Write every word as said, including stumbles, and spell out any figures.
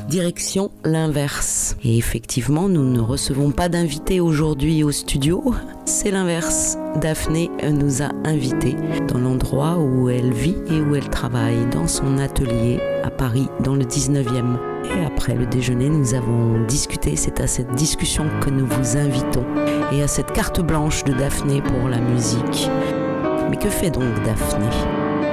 Direction l'inverse. Et effectivement, nous ne recevons pas d'invités aujourd'hui au studio. C'est l'inverse. Daphné nous a invités dans l'endroit où elle vit et où elle travaille, dans son atelier à Paris, dans le dix-neuvième. Et après le déjeuner, nous avons discuté. C'est à cette discussion que nous vous invitons. Et à cette carte blanche de Daphné pour la musique. Mais que fait donc Daphné ?